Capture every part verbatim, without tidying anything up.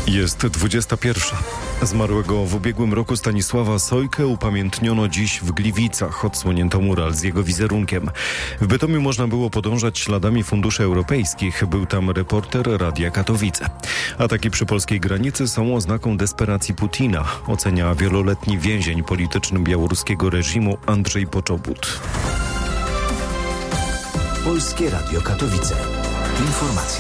Jest dwudziesta pierwsza. Zmarłego w ubiegłym roku Stanisława Sojkę upamiętniono dziś w Gliwicach. Odsłonięto mural z jego wizerunkiem. W Bytomiu można było podążać śladami funduszy europejskich. Był tam reporter Radia Katowice. Ataki przy polskiej granicy są oznaką desperacji Putina, ocenia wieloletni więzień polityczny białoruskiego reżimu Andrzej Poczobut. Polskie Radio Katowice. Informacje.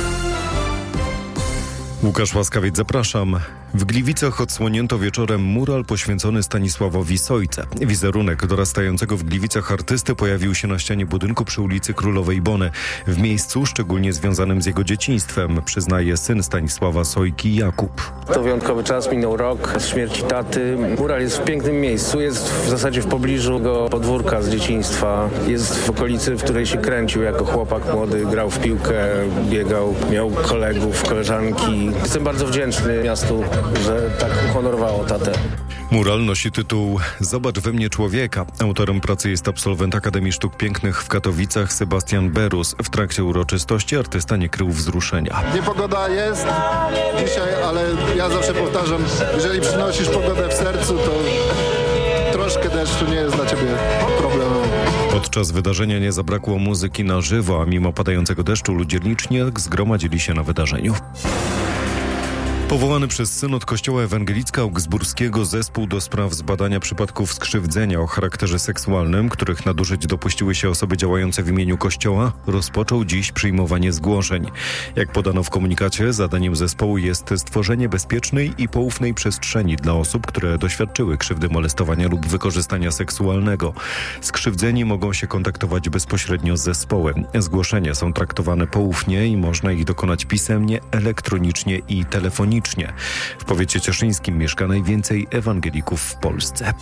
Łukasz Łaskawiec, zapraszam. W Gliwicach odsłonięto wieczorem mural poświęcony Stanisławowi Sojce. Wizerunek dorastającego w Gliwicach artysty pojawił się na ścianie budynku przy ulicy Królowej Bony. W miejscu szczególnie związanym z jego dzieciństwem, przyznaje syn Stanisława Sojki, Jakub. To wyjątkowy czas, minął rok z śmierci taty. Mural jest w pięknym miejscu, jest w zasadzie w pobliżu jego podwórka z dzieciństwa. Jest w okolicy, w której się kręcił jako chłopak młody, grał w piłkę, biegał, miał kolegów, koleżanki. Jestem bardzo wdzięczny miastu, że tak uhonorowało tatę. Mural nosi tytuł „Zobacz we mnie człowieka”. Autorem pracy jest absolwent Akademii Sztuk Pięknych w Katowicach Sebastian Berus. W trakcie uroczystości artysta nie krył wzruszenia. Niepogoda jest dzisiaj, ale ja zawsze powtarzam, jeżeli przynosisz pogodę w sercu, to troszkę deszczu nie jest dla ciebie problemem. Podczas wydarzenia nie zabrakło muzyki na żywo, a mimo padającego deszczu ludzie licznie zgromadzili się na wydarzeniu. Powołany przez synod Kościoła Ewangelicko-Augsburskiego zespół do spraw zbadania przypadków skrzywdzenia o charakterze seksualnym, których nadużyć dopuściły się osoby działające w imieniu Kościoła, rozpoczął dziś przyjmowanie zgłoszeń. Jak podano w komunikacie, zadaniem zespołu jest stworzenie bezpiecznej i poufnej przestrzeni dla osób, które doświadczyły krzywdy, molestowania lub wykorzystania seksualnego. Skrzywdzeni mogą się kontaktować bezpośrednio z zespołem. Zgłoszenia są traktowane poufnie i można ich dokonać pisemnie, elektronicznie i telefonicznie. W powiecie cieszyńskim mieszka najwięcej ewangelików w Polsce.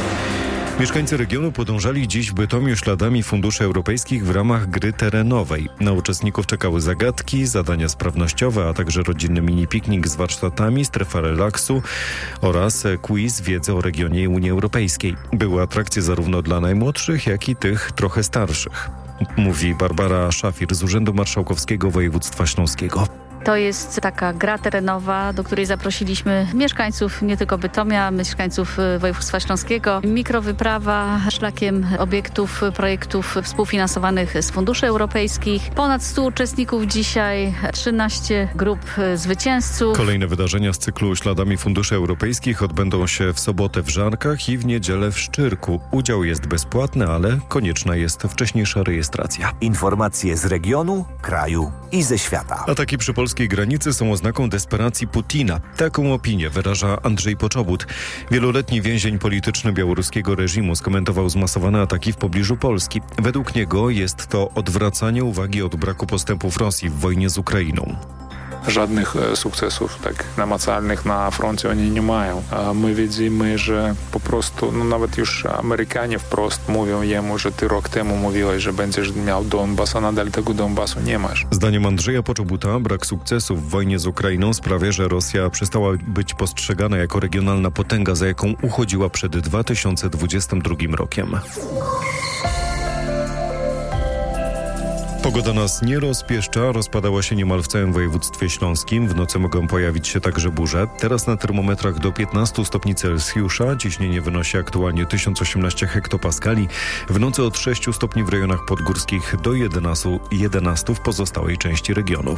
Mieszkańcy regionu podążali dziś w Bytomiu śladami funduszy europejskich w ramach gry terenowej. Na uczestników czekały zagadki, zadania sprawnościowe, a także rodzinny mini-piknik z warsztatami, strefa relaksu oraz quiz wiedzy o regionie i Unii Europejskiej. Były atrakcje zarówno dla najmłodszych, jak i tych trochę starszych. Mówi Barbara Szafir z Urzędu Marszałkowskiego Województwa Śląskiego. To jest taka gra terenowa, do której zaprosiliśmy mieszkańców nie tylko Bytomia, mieszkańców województwa śląskiego. Mikrowyprawa szlakiem obiektów, projektów współfinansowanych z funduszy europejskich. Ponad stu uczestników dzisiaj, trzynaście grup zwycięzców. Kolejne wydarzenia z cyklu Śladami Funduszy Europejskich odbędą się w sobotę w Żarkach i w niedzielę w Szczyrku. Udział jest bezpłatny, ale konieczna jest wcześniejsza rejestracja. Informacje z regionu, kraju i ze świata. Ataki przy polskiej granicy są oznaką desperacji Putina. Taką opinię wyraża Andrzej Poczobut. Wieloletni więzień polityczny białoruskiego reżimu skomentował zmasowane ataki w pobliżu Polski. Według niego jest to odwracanie uwagi od braku postępów Rosji w wojnie z Ukrainą. Żadnych sukcesów tak namacalnych na froncie oni nie mają. My widzimy, że po prostu, no nawet już Amerykanie wprost mówią jemu, że ty rok temu mówiłeś, że będziesz miał Donbas, a nadal tego Donbasu nie masz. Zdaniem Andrzeja Poczobuta brak sukcesów w wojnie z Ukrainą sprawia, że Rosja przestała być postrzegana jako regionalna potęga, za jaką uchodziła przed dwa tysiące dwudziestym drugim rokiem. Pogoda nas nie rozpieszcza, rozpadała się niemal w całym województwie śląskim. W nocy mogą pojawić się także burze. Teraz na termometrach do piętnastu stopni Celsjusza. Ciśnienie wynosi aktualnie tysiąc osiemnaście hektopaskali. W nocy od sześciu stopni w rejonach podgórskich do jedenastu w pozostałej części regionu.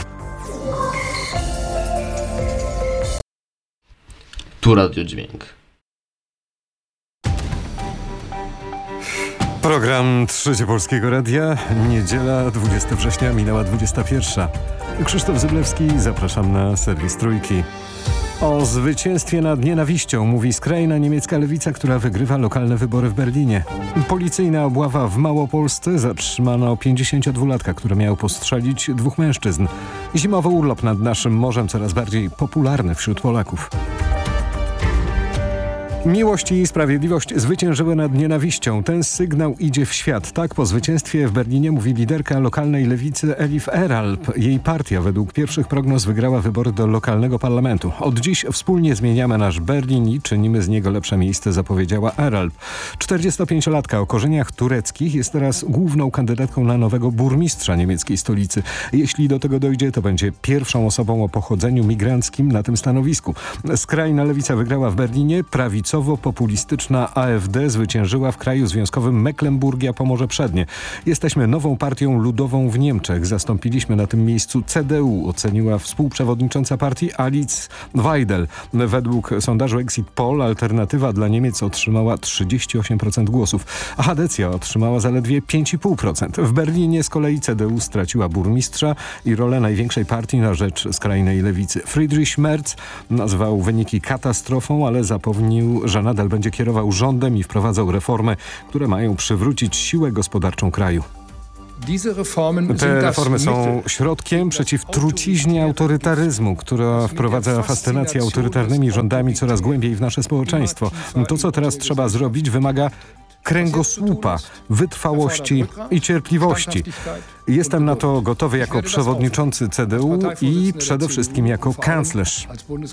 Tu Radio Dźwięk. Program Trzecie Polskiego Radia. Niedziela, dwudziestego września, minęła dwudziesta pierwsza. Krzysztof Zyblewski, zapraszam na serwis Trójki. O zwycięstwie nad nienawiścią mówi skrajna niemiecka lewica, która wygrywa lokalne wybory w Berlinie. Policyjna obława w Małopolsce. Zatrzymano pięćdziesięciodwulatka, który miał postrzelić dwóch mężczyzn. Zimowy urlop nad naszym morzem coraz bardziej popularny wśród Polaków. Miłość i sprawiedliwość zwyciężyły nad nienawiścią. Ten sygnał idzie w świat. Tak po zwycięstwie w Berlinie mówi liderka lokalnej lewicy Elif Eralp. Jej partia według pierwszych prognoz wygrała wybory do lokalnego parlamentu. Od dziś wspólnie zmieniamy nasz Berlin i czynimy z niego lepsze miejsce, zapowiedziała Eralp. czterdziestopięciolatka o korzeniach tureckich jest teraz główną kandydatką na nowego burmistrza niemieckiej stolicy. Jeśli do tego dojdzie, to będzie pierwszą osobą o pochodzeniu migranckim na tym stanowisku. Skrajna lewica wygrała w Berlinie, prawicowo-populistyczna A F D zwyciężyła w kraju związkowym Mecklenburgia-Pomorze Przednie. Jesteśmy nową partią ludową w Niemczech. Zastąpiliśmy na tym miejscu C D U, oceniła współprzewodnicząca partii Alice Weidel. Według sondażu Exit Poll alternatywa dla Niemiec otrzymała trzydzieści osiem procent głosów, a Hadecja otrzymała zaledwie pięć i pół procent. W Berlinie z kolei C D U straciła burmistrza i rolę największej partii na rzecz skrajnej lewicy. Friedrich Merz nazwał wyniki katastrofą, ale zapewnił, że nadal będzie kierował rządem i wprowadzał reformy, które mają przywrócić siłę gospodarczą kraju. Te reformy są środkiem przeciw truciźnie autorytaryzmu, która wprowadza fascynację autorytarnymi rządami coraz głębiej w nasze społeczeństwo. To, co teraz trzeba zrobić, wymaga kręgosłupa, wytrwałości i cierpliwości. Jestem na to gotowy jako przewodniczący C D U i przede wszystkim jako kanclerz.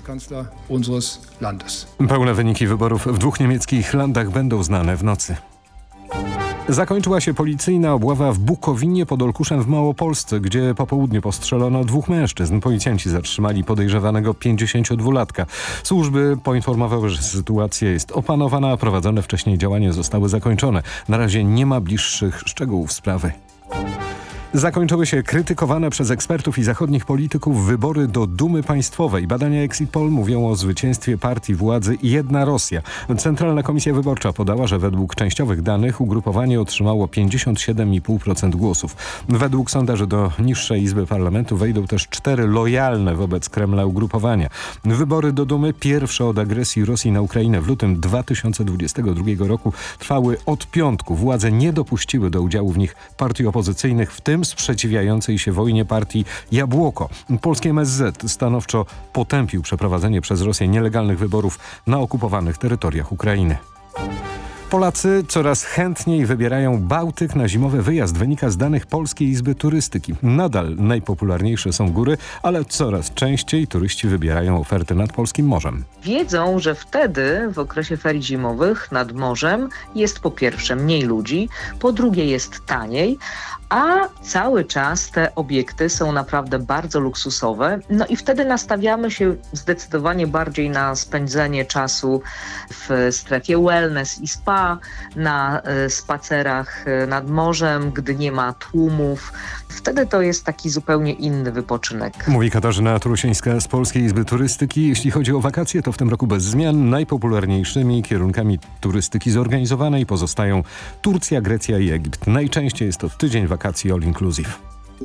Pełne wyniki wyborów w dwóch niemieckich landach będą znane w nocy. Zakończyła się policyjna obława w Bukowinie pod Olkuszem w Małopolsce, gdzie po południu postrzelono dwóch mężczyzn. Policjanci zatrzymali podejrzewanego pięćdziesięciodwulatka. Służby poinformowały, że sytuacja jest opanowana, a prowadzone wcześniej działania zostały zakończone. Na razie nie ma bliższych szczegółów sprawy. Zakończyły się krytykowane przez ekspertów i zachodnich polityków wybory do Dumy Państwowej. Badania Exit Poll mówią o zwycięstwie partii władzy Jedna Rosja. Centralna Komisja Wyborcza podała, że według częściowych danych ugrupowanie otrzymało pięćdziesiąt siedem i pół procent głosów. Według sondaży do niższej izby parlamentu wejdą też cztery lojalne wobec Kremla ugrupowania. Wybory do Dumy, pierwsze od agresji Rosji na Ukrainę w lutym dwa tysiące dwudziestego drugiego roku, trwały od piątku. Władze nie dopuściły do udziału w nich partii opozycyjnych, w tym sprzeciwiającej się wojnie partii Jabłoko. Polski M S Z stanowczo potępił przeprowadzenie przez Rosję nielegalnych wyborów na okupowanych terytoriach Ukrainy. Polacy coraz chętniej wybierają Bałtyk na zimowy wyjazd, wynika z danych Polskiej Izby Turystyki. Nadal najpopularniejsze są góry, ale coraz częściej turyści wybierają oferty nad polskim morzem. Wiedzą, że wtedy w okresie ferii zimowych nad morzem jest po pierwsze mniej ludzi, po drugie jest taniej, a cały czas te obiekty są naprawdę bardzo luksusowe. No i wtedy nastawiamy się zdecydowanie bardziej na spędzenie czasu w strefie wellness i spa, na spacerach nad morzem, gdy nie ma tłumów. Wtedy to jest taki zupełnie inny wypoczynek. Mówi Katarzyna Trusińska z Polskiej Izby Turystyki. Jeśli chodzi o wakacje, to w tym roku bez zmian. Najpopularniejszymi kierunkami turystyki zorganizowanej pozostają Turcja, Grecja i Egipt. Najczęściej jest to tydzień wakacji all inclusive.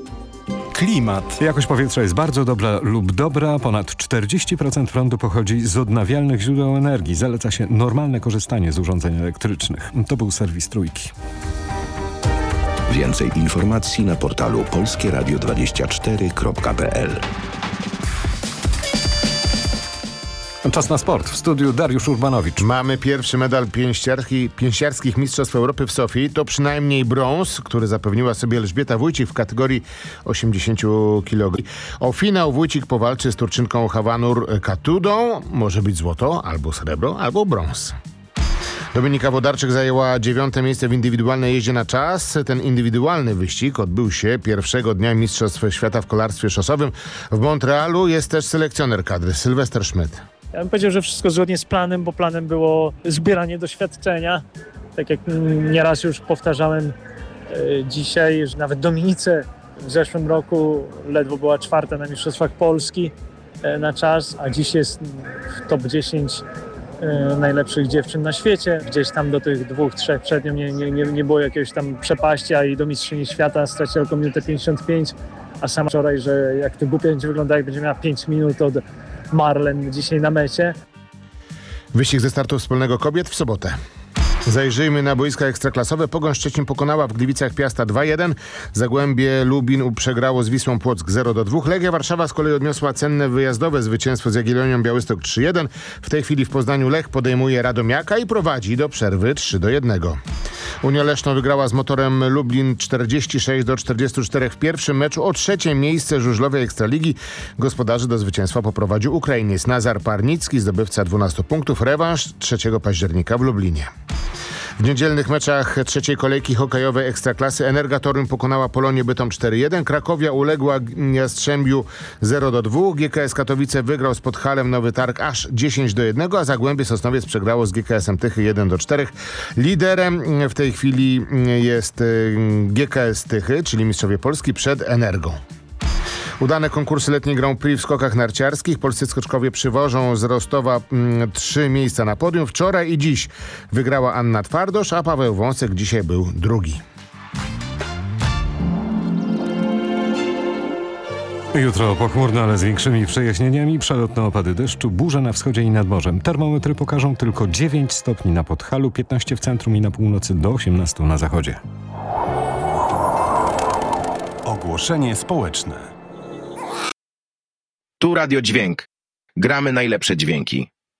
Klimat. Jakość powietrza jest bardzo dobra lub dobra. Ponad czterdzieści procent prądu pochodzi z odnawialnych źródeł energii. Zaleca się normalne korzystanie z urządzeń elektrycznych. To był serwis Trójki. Więcej informacji na portalu polskie radio dwadzieścia cztery kropka p l. Czas na sport. W studiu Dariusz Urbanowicz. Mamy pierwszy medal pięściarski, pięściarskich Mistrzostw Europy w Sofii. To przynajmniej brąz, który zapewniła sobie Elżbieta Wójcik w kategorii osiemdziesiąt kilogramów. O finał Wójcik powalczy z Turczynką Havanur Katudą. Może być złoto, albo srebro, albo brąz. Dominika Wodarczyk zajęła dziewiąte miejsce w indywidualnej jeździe na czas. Ten indywidualny wyścig odbył się pierwszego dnia Mistrzostw Świata w kolarstwie szosowym. W Montrealu jest też selekcjoner kadry, Sylwester Schmidt. Ja bym powiedział, że wszystko zgodnie z planem, bo planem było zbieranie doświadczenia. Tak jak nieraz już powtarzałem e, dzisiaj, że nawet Dominice w zeszłym roku ledwo była czwarta na Mistrzostwach Polski e, na czas, a dziś jest w top dziesięć e, najlepszych dziewczyn na świecie. Gdzieś tam do tych dwóch, trzech przed nią nie, nie, nie, nie było jakiejś tam przepaści, a i do mistrzyni świata straciła tylko minutę pięćdziesiąt pięć, a sama wczoraj, że jak to głupio będzie wygląda, jak będzie miała pięć minut od Marlen dzisiaj na mecie. Wyścig ze startu wspólnego kobiet w sobotę. Zajrzyjmy na boiska ekstraklasowe. Pogoń Szczecin pokonała w Gliwicach Piasta dwa jeden. Zagłębie Lubin przegrało z Wisłą Płock zero do dwóch. Legia Warszawa z kolei odniosła cenne wyjazdowe zwycięstwo z Jagiellonią Białystok trzy jeden. W tej chwili w Poznaniu Lech podejmuje Radomiaka i prowadzi do przerwy trzy do jednego. Unia Leszno wygrała z Motorem Lublin czterdzieści sześć do czterdziestu czterech w pierwszym meczu o trzecie miejsce żużlowej Ekstraligi. Gospodarzy do zwycięstwa poprowadził Ukrainiec Nazar Parnicki, zdobywca dwunastu punktów. Rewanż trzeciego października w Lublinie. W niedzielnych meczach trzeciej kolejki hokejowej Ekstraklasy Energa Toruń pokonała Polonię Bytom cztery jeden. Krakowia uległa Jastrzębiu zero do dwóch. G K S Katowice wygrał z Podhalem Nowy Targ aż dziesięć do jednego, a Zagłębie Sosnowiec przegrało z G K S-em Tychy jeden do czterech. Liderem w tej chwili jest G K S Tychy, czyli mistrzowie Polski, przed Energą. Udane konkursy letniej Grand Prix w skokach narciarskich. Polscy skoczkowie przywożą z Rostowa mm, trzy miejsca na podium. Wczoraj i dziś wygrała Anna Twardosz, a Paweł Wąsek dzisiaj był drugi. Jutro pochmurno, ale z większymi przejaśnieniami. Przelotne opady deszczu, burze na wschodzie i nad morzem. Termometry pokażą tylko dziewięć stopni na Podhalu, piętnaście w centrum i na północy, do osiemnastu na zachodzie. Ogłoszenie społeczne. Tu Radio Dźwięk. Gramy najlepsze dźwięki.